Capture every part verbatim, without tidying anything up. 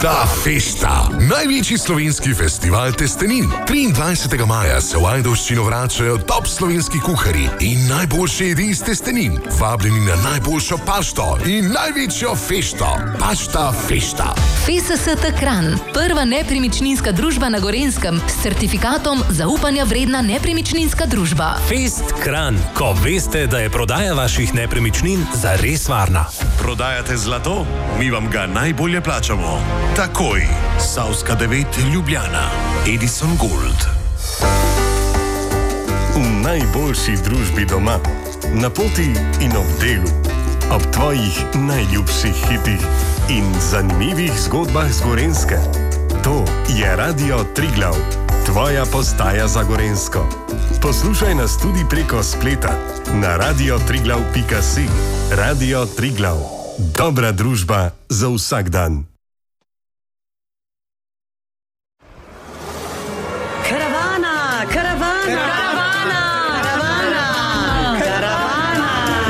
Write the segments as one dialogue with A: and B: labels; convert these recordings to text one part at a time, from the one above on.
A: Pasta Festa, največji slovenski festival testenin. triindvajsetega maja se v Ajdovščino vračajo top slovenski kuharji in najboljše jedi iz testenin. Vabljeni na najboljšo pašto in največjo fešto. Pasta Festa.
B: F S S T Kranj, prva nepremičninska družba na Gorenjskem s certifikatom zaupanja vredna nepremičninska družba.
C: Fest Kranj, ko veste, da je prodaja vaših nepremičnin zares varna.
A: Prodajate zlato? Mi vam ga najbolje plačamo. Takoj. Savska devet Ljubljana. Edison Gold.
D: V najboljši družbi doma. Na poti in ob delu. Ob tvojih najljubših hitih in zanimivih zgodbah z Gorenjske. To je Radio Triglav, tvoja postaja za Gorenjsko. Poslušaj nas tudi preko spleta na radio triglav pika si. Radio Triglav. Dobra družba za vsak dan.
E: Karavana, karavana, karavana, karavana, karavana.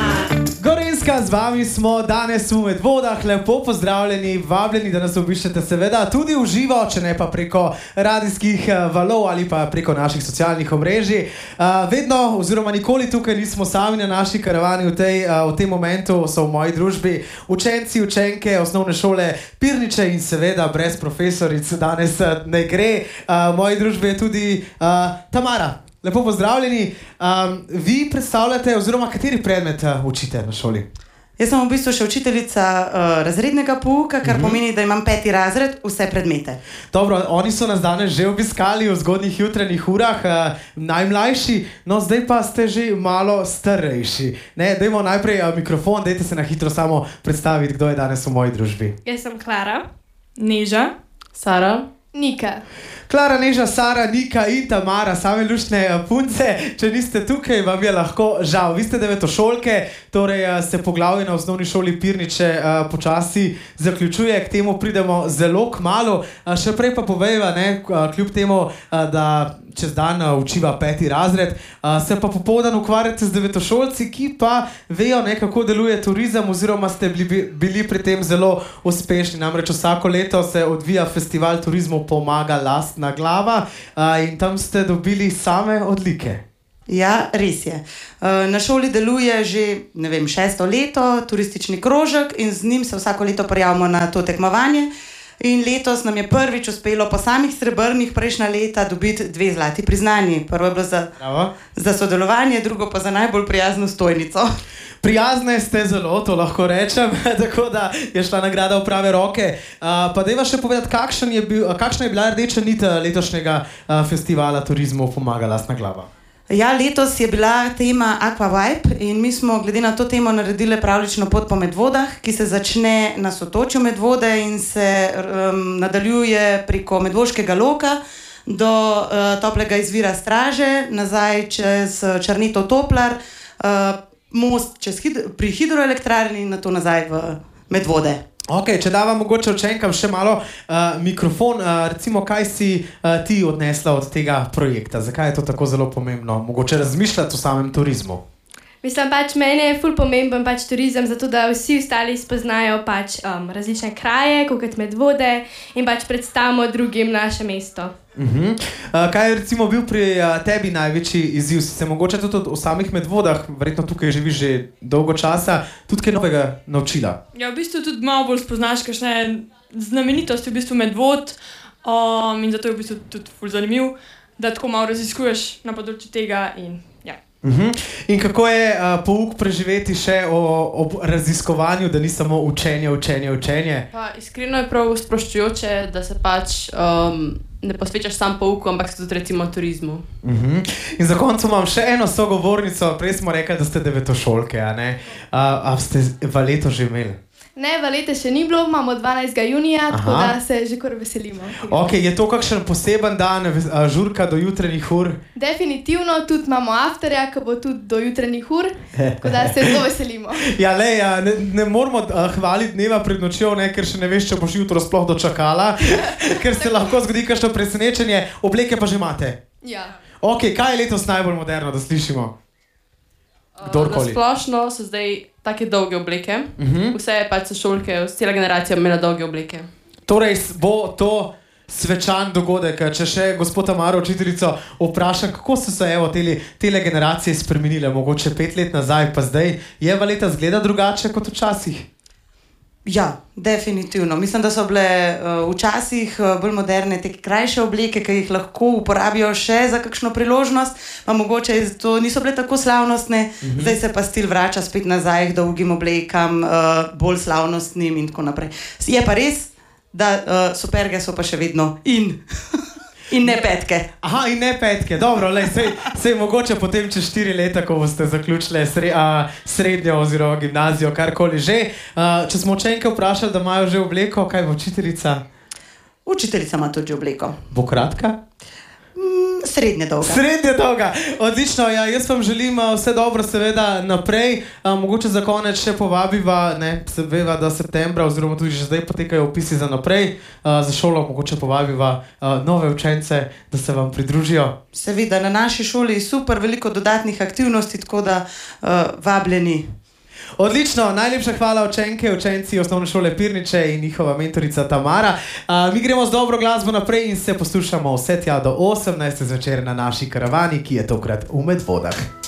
F: Gorenjska, z vami smo danes v Medvodah, lepo pozdravljeni, vabljeni, da nas obiščete seveda tudi v živo, če ne pa preko radijskih valov ali pa preko naših socialnih omrežij. Uh, vedno oziroma nikoli tukaj nismo sami na naši karavani, v, tej, uh, v tem momentu so v moji družbi učenci, učenke osnovne šole Pirniče in seveda brez profesoric danes uh, ne gre. Uh, v moji družbi je tudi uh, Tamara. Lepo pozdravljeni. Um, vi predstavljate oziroma kateri predmet uh, učite na šoli?
E: Jaz sem v bistvu še učiteljica uh, razrednega pouka, kar mm-hmm. pomeni, da imam peti razred, vse predmete.
F: Dobro, oni so nas danes že obiskali v zgodnjih jutranjih urah, uh, najmlajši, no zdaj pa ste že malo starejši. Ne, dajmo najprej uh, mikrofon, dajte se na hitro samo predstaviti, kdo je danes v moji družbi.
G: Jaz sem Klara, Neža, Sara, Nika.
F: Klara, Neža, Sara, Nika in Tamara, same luštne punce. Če niste tukaj, vam je lahko žal. Vi ste devetošolke, torej se poglavje na osnovni šoli Pirniče uh, počasi zaključuje, k temu pridemo zelo kmalu. Uh, še prej pa povejva, ne, uh, kljub temu, uh, da čez dan uh, učiva peti razred, uh, se pa popoldan ukvarjate z devetošolci, ki pa vejo, ne, kako deluje turizem, oziroma ste bili, bili pri tem zelo uspešni. Namreč vsako leto se odvija festival turizmu Pomaga lastna glava uh, in tam ste dobili same odlike.
E: Ja, res je. Uh, na šoli deluje že, ne vem, šesto leto turistični krožek in z njim se vsako leto prijavimo na to tekmovanje. In letos nam je prvič uspelo po samih srebrnih prejšnja leta dobiti dve zlati priznanji. Prvo je bilo za, za sodelovanje, drugo pa za najbolj prijazno stojnico.
F: Prijazne ste zelo, to lahko rečem, tako da je šla nagrada v prave roke. Uh, pa dajva še povedati, kakšen je bil, kakšna je bila rdeča nit letošnjega uh, festivala turizmu Pomaga lastna glava?
E: Ja, letos je bila tema Aqua Vibe in mi smo glede na to temo naredili pravlično pot po Medvodah, ki se začne na sotočju Medvode in se um, nadaljuje preko Medvoškega loka do uh, toplega izvira Straže, nazaj čez Črnitov Toplar, uh, most čez hid pri hidroelektrarni in nato nazaj v Medvode.
F: Ok, če dava mogoče učenkam še malo uh, mikrofon, uh, recimo, kaj si uh, ti odnesla od tega projekta? Zakaj je to tako zelo pomembno? Mogoče razmišljati o samem turizmu?
G: Mislim, pač meni je ful pomemben pač turizem, zato da vsi ostali spoznajo pač um, različne kraje, kot Medvode in pač predstavimo drugim naše mesto.
F: Uh-huh. Uh, kaj je recimo bil pri uh, tebi največji izziv? Si se mogoče tudi o samih Medvodah, verjetno tukaj živiš že dolgo časa, tudi kaj novega naučila?
H: Ja, v bistvu tudi malo bolj spoznaš kakšne znamenitosti v bistvu Medvod um, in zato je v bistvu tudi ful zanimiv, da tako malo raziskuješ na področju tega in ja.
F: Uh-huh. In kako je uh, pouk preživeti še o, ob raziskovanju, da ni samo učenje, učenje, učenje?
I: Pa iskreno je prav sproščujoče, da se pač um, ne posvečaš sam pouku, ampak tudi recimo turizmu.
F: Uh-huh. In za koncu imam še eno sogovornico, prej smo rekli, da ste devetošolke, a ne? Uh, a ste valeto že imeli?
G: Ne, valete še ni bilo, imamo dvanajstega junija, Aha. tako da se že kar veselimo.
F: Ok, je to kakšen poseben dan, žurka do jutranjih ur?
G: Definitivno, tudi imamo afterja, ki bo tudi do jutranjih ur, tako da se zelo veselimo.
F: Ja, le, ja, ne, ne moramo uh, hvaliti dneva pred nočjo, ne, ker še ne veš, če boš jutro sploh dočakala, ker se lahko zgodi kakšno presenečenje, obleke pa že imate.
G: Ja.
F: Ok, kaj je letos najbolj moderno, da slišimo?
I: Kdorkoli. Uh, splošno so zdaj take dolge obleke. Uh-huh. Vse je pač sošolke, cela generacija imela dolge obleke.
F: Torej bo to svečan dogodek. Če še gospod Tamaro, učiteljico, vprašam, kako so se evo tele, tele generacije spremenile, mogoče pet let nazaj, pa zdaj. Je valeta zgleda drugače kot včasih?
E: Ja, definitivno. Mislim, da so bile uh, včasih uh, bolj moderne, te krajše obleke, ki jih lahko uporabijo še za kakšno priložnost, pa mogoče to niso bile tako slavnostne, mm-hmm. zdaj se pa stil vrača spet nazaj k dolgim oblekam, uh, bolj slavnostnim in tako naprej. Je pa res, da uh, superge so pa še vedno in... In ne petke.
F: Aha, in ne petke. Dobro, lej, sej, sej mogoče potem čez štiri leta, ko boste zaključili sre, a, srednjo oziroma gimnazijo, karkoli že. A, če smo učenke vprašali, da imajo že obleko, kaj bo učiteljica?
E: Učiteljica ima tudi obleko.
F: Bo kratka?
E: Mm, srednje dolga.
F: Srednje dolga. Odlično, ja, jaz vam želim vse dobro seveda naprej. A, mogoče za konec še povabiva, ne, seveda do septembra, oziroma tudi že zdaj potekajo opisi za naprej. A, za šolo mogoče povabiva a, nove učence, da se vam pridružijo.
E: Seveda, na naši šoli je super, veliko dodatnih aktivnosti, tako da uh, vabljeni.
F: Odlično, najlepša hvala učenke, učenci osnovne šole Pirniče in njihova mentorica Tamara. Uh, mi gremo z dobro glasbo naprej in se poslušamo vse tja do osemnajste zvečer na naši karavani, ki je tokrat v Medvodah.